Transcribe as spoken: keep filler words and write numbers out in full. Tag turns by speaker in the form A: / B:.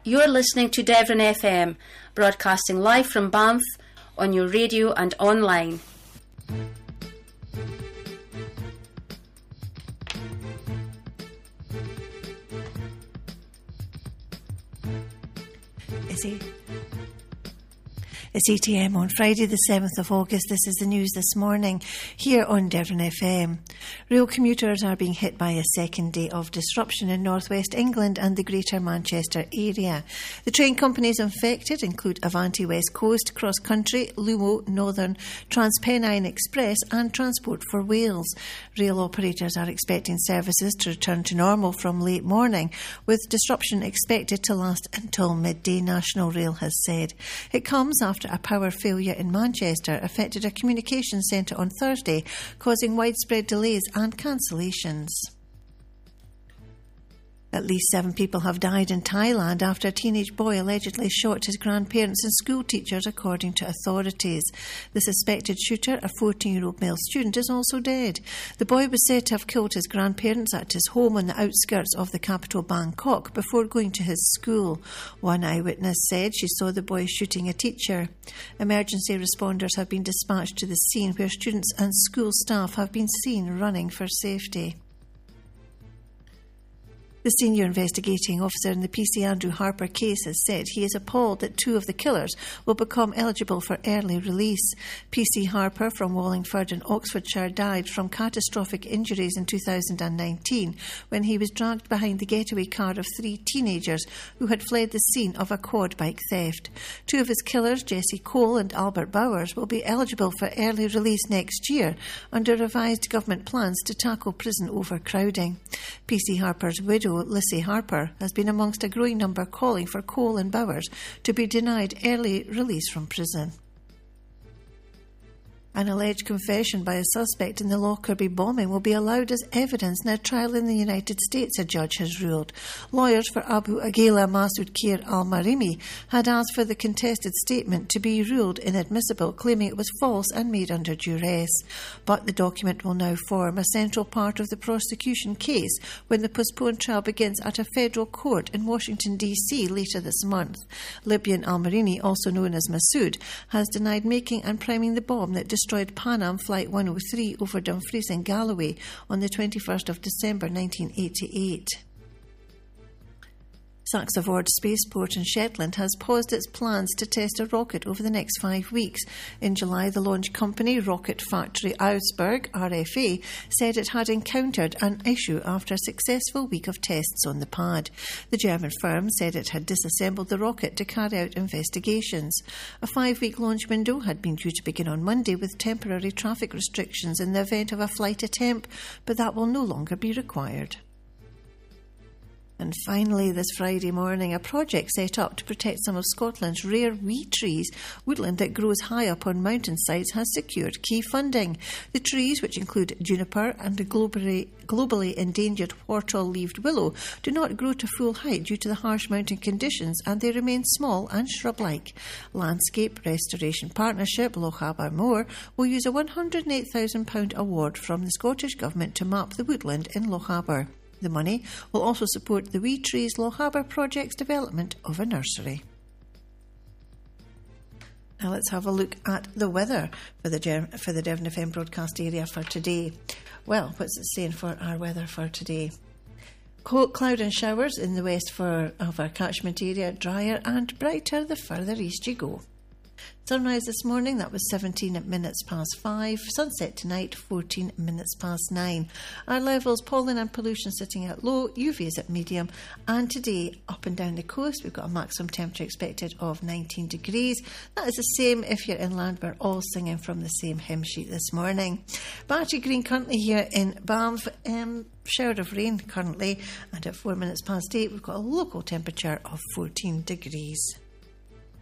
A: You're listening to Devon F M, broadcasting live from Banff on your radio and online.
B: Is he? It's E T M on Friday the seventh of August. This is the news this morning here on Devon F M. Rail commuters are being hit by a second day of disruption in North West England and the Greater Manchester area. The train companies infected include Avanti West Coast, Cross Country, Lumo, Northern, TransPennine Express and Transport for Wales. Rail operators are expecting services to return to normal from late morning, with disruption expected to last until midday, National Rail has said. It comes after a power failure in Manchester affected a communications centre on Thursday, causing widespread delays and cancellations. At least seven people have died in Thailand after a teenage boy allegedly shot his grandparents and school teachers, according to authorities. The suspected shooter, a fourteen-year-old male student, is also dead. The boy was said to have killed his grandparents at his home on the outskirts of the capital Bangkok before going to his school. One eyewitness said she saw the boy shooting a teacher. Emergency responders have been dispatched to the scene, where students and school staff have been seen running for safety. The senior investigating officer in the P C Andrew Harper case has said he is appalled that two of the killers will become eligible for early release. P C Harper from Wallingford in Oxfordshire died from catastrophic injuries in two thousand nineteen when he was dragged behind the getaway car of three teenagers who had fled the scene of a quad bike theft. Two of his killers, Jesse Cole and Albert Bowers, will be eligible for early release next year under revised government plans to tackle prison overcrowding. P C Harper's widow, Lissy Harper, has been amongst a growing number calling for Cole and Bowers to be denied early release from prison. An alleged confession by a suspect in the Lockerbie bombing will be allowed as evidence in a trial in the United States, a judge has ruled. Lawyers for Abu Aghila Masood Kir al-Marimi had asked for the contested statement to be ruled inadmissible, claiming it was false and made under duress. But the document will now form a central part of the prosecution case when the postponed trial begins at a federal court in Washington, D C later this month. Libyan al-Marimi, also known as Masood, has denied making and priming the bomb that destroyed Pan Am Flight one oh three over Dumfries and Galloway on the twenty-first of December nineteen eighty-eight. Saxavord Spaceport in Shetland has paused its plans to test a rocket over the next five weeks. In July, the launch company Rocket Factory Augsburg, R F A, said it had encountered an issue after a successful week of tests on the pad. The German firm said it had disassembled the rocket to carry out investigations. A five-week launch window had been due to begin on Monday with temporary traffic restrictions in the event of a flight attempt, but that will no longer be required. And finally, this Friday morning, a project set up to protect some of Scotland's rare wee trees, woodland that grows high up on mountainsides, has secured key funding. The trees, which include juniper and the globally, globally endangered whortle-leaved willow, do not grow to full height due to the harsh mountain conditions, and they remain small and shrub-like. Landscape Restoration Partnership, Lochaber Moor, will use a one hundred eight thousand pounds award from the Scottish Government to map the woodland in Lochaber. The money will also support the Wee Trees Lochaber project's development of a nursery. Now let's have a look at the weather for the, for the Devon F M broadcast area for today. Well, what's it saying for our weather for today? Cold cloud and showers in the west for of our catchment area, drier and brighter the further east you go. Sunrise this morning, that was seventeen minutes past five. Sunset tonight, fourteen minutes past nine. Our levels, pollen and pollution sitting at low, U V is at medium. And today, up and down the coast, we've got a maximum temperature expected of nineteen degrees. That is the same if you're inland. We're all singing from the same hymn sheet this morning. Battery Green currently here in Banff. Um, shower of rain currently. And at four minutes past eight, we've got a local temperature of fourteen degrees.